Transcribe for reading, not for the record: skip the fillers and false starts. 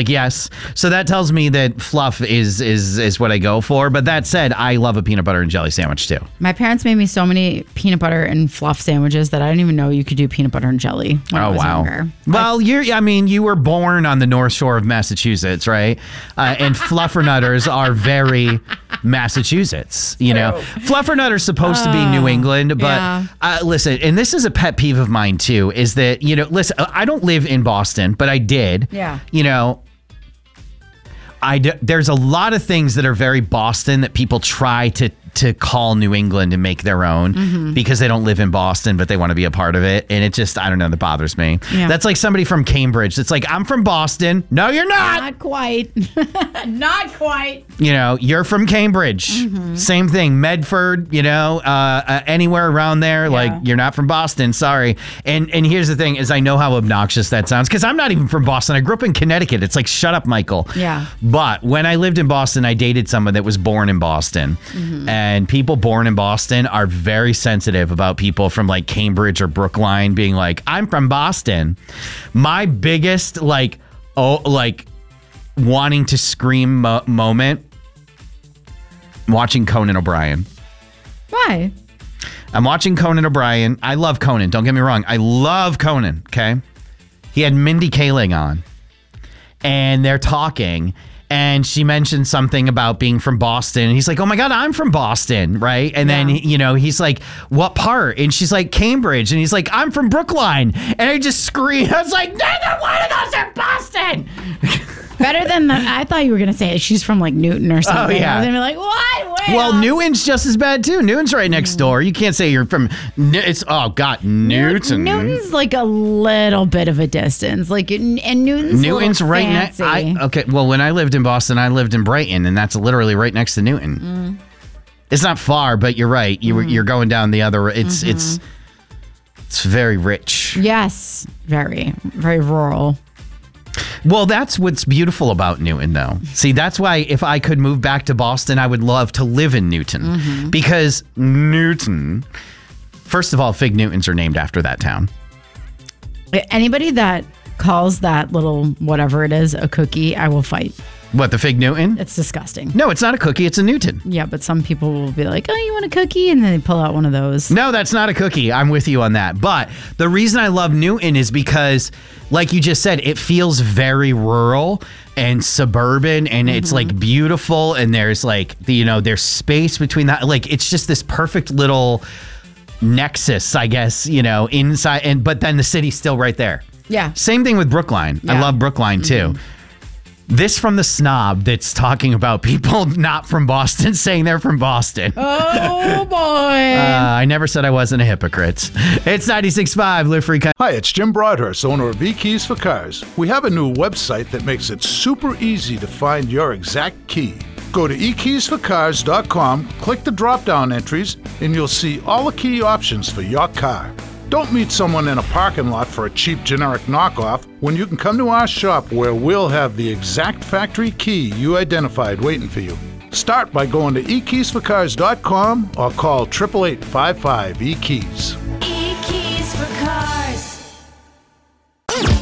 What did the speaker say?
Like, yes. So that tells me that fluff is what I go for. But that said, I love a peanut butter and jelly sandwich too. My parents made me so many peanut butter and fluff sandwiches that I didn't even know you could do peanut butter and jelly when I was younger. Well, you were born on the North Shore of Massachusetts, right? And fluffernutters are very Massachusetts, you know. Fluffernutter's supposed to be New England, but listen, and this is a pet peeve of mine too, is that, you know, listen, I don't live in Boston, but I did. Yeah. You know, there's a lot of things that are very Boston that people try to call New England and make their own because they don't live in Boston, but they want to be a part of it. And it just, I don't know, that bothers me. Yeah. That's like somebody from Cambridge. It's like, I'm from Boston. No, you're not. Not quite. Not quite. You know, you're from Cambridge. Same thing. Medford, you know, anywhere around there. Like, you're not from Boston. Sorry. And here's the thing is I know how obnoxious that sounds because I'm not even from Boston. I grew up in Connecticut. It's like, shut up, Michael. Yeah. But when I lived in Boston, I dated someone that was born in Boston. And people born in Boston are very sensitive about people from like Cambridge or Brookline being like, I'm from Boston. My biggest wanting to scream moment watching Conan O'Brien. Why? I'm watching Conan O'Brien. I love Conan. Don't get me wrong. I love Conan. Okay. He had Mindy Kaling on and they're talking. And she mentioned something about being from Boston. And he's like, oh, my God, I'm from Boston. Right. And then, you know, he's like, what part? And she's like, Cambridge. And he's like, I'm from Brookline. And I just screamed. I was like, neither one of those are Boston. Better than I thought you were going to say she's from like Newton or something. Oh, yeah. I was going to be like, what? Well, Newton's just as bad, too. Newton's right next door. You can't say you're from, Newton. Newton's like a little bit of a distance. Like, and Newton's right next. Okay, well, when I lived in Boston, I lived in Brighton, and that's literally right next to Newton. It's not far, but you're right. You're going down the other. It's very rich. Yes, very, very rural. Well, that's what's beautiful about Newton, though. See, that's why if I could move back to Boston, I would love to live in Newton. Because Newton, first of all, Fig Newtons are named after that town. Anybody that calls that little whatever it is a cookie, I will fight. What, the Fig Newton? It's disgusting. No, it's not a cookie. It's a Newton. Yeah, but some people will be like, oh, you want a cookie? And then they pull out one of those. No, that's not a cookie. I'm with you on that. But the reason I love Newton is because, like you just said, it feels very rural and suburban and it's like beautiful. And there's like, there's space between that. Like, it's just this perfect little nexus, I guess, inside. But then the city's still right there. Yeah. Same thing with Brookline. Yeah. I love Brookline too. This from the snob that's talking about people not from Boston saying they're from Boston. Oh, boy. I never said I wasn't a hypocrite. It's 96.5 Live Free Country. Hi, it's Jim Broadhurst, owner of E-Keys for Cars. We have a new website that makes it super easy to find your exact key. Go to ekeysforcars.com, click the drop-down entries, and you'll see all the key options for your car. Don't meet someone in a parking lot for a cheap generic knockoff when you can come to our shop where we'll have the exact factory key you identified waiting for you. Start by going to ekeysforcars.com or call 888-55-EKEYS.